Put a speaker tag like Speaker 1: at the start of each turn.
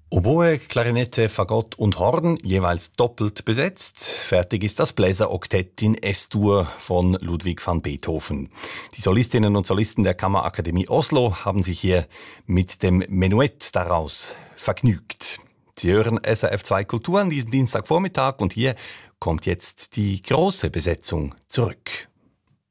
Speaker 1: Oboe, Klarinette, Fagott und Horn jeweils doppelt besetzt. Fertig ist das Bläseroktett in S-Dur von Ludwig van Beethoven. Die Solistinnen und Solisten der Kammerakademie Oslo haben sich hier mit dem Menuett daraus vergnügt. Sie hören SRF 2 Kultur an diesem Dienstagvormittag und hier kommt jetzt die große Besetzung zurück.